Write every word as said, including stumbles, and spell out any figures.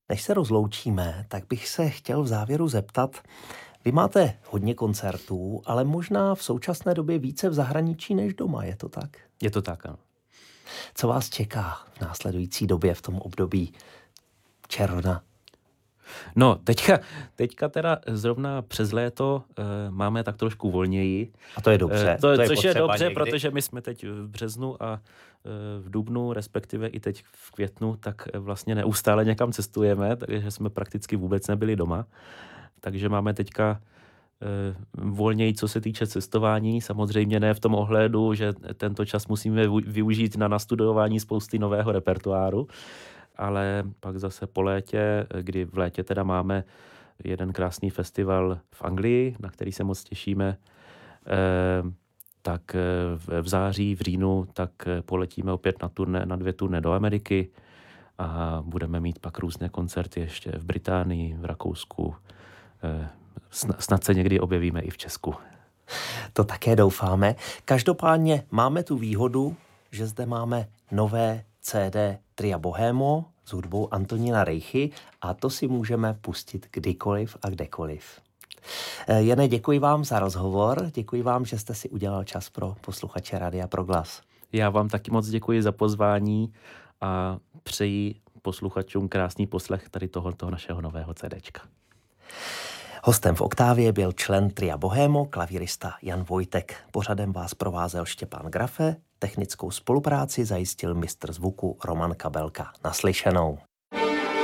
Než se rozloučíme, tak bych se chtěl v závěru zeptat, vy máte hodně koncertů, ale možná v současné době více v zahraničí než doma, je to tak? Je to tak, ano. Co vás čeká v následující době, v tom období června? No, teďka, teďka teda zrovna přes léto e, máme tak trošku volněji. A to je dobře. E, to, to je což je dobře, někdy. Protože my jsme teď v březnu a e, v dubnu, respektive i teď v květnu, tak vlastně neustále někam cestujeme, takže jsme prakticky vůbec nebyli doma. Takže máme teďka e, volněji, co se týče cestování. Samozřejmě ne v tom ohledu, že tento čas musíme využít na nastudování spousty nového repertoáru, ale pak zase po létě, kdy v létě teda máme jeden krásný festival v Anglii, na který se moc těšíme, eh, tak v září, v říjnu, tak poletíme opět na turné, na dvě turné do Ameriky a budeme mít pak různé koncerty ještě v Británii, v Rakousku. Eh, snad se někdy objevíme i v Česku. To také doufáme. Každopádně máme tu výhodu, že zde máme nové C D Tria Bohémo s hudbou Antonína Rejchy a to si můžeme pustit kdykoliv a kdekoliv. Jane, děkuji vám za rozhovor, děkuji vám, že jste si udělal čas pro posluchače Rádia Proglas. Já vám taky moc děkuji za pozvání a přeji posluchačům krásný poslech tady tohoto našeho nového CDčka. Hostem v Oktávě byl člen Tria Bohémo, klavírista Jan Vojtek. Pořadem vás provázel Štěpán Grafe, technickou spolupráci zajistil mistr zvuku Roman Kabelka. Naslyšenou.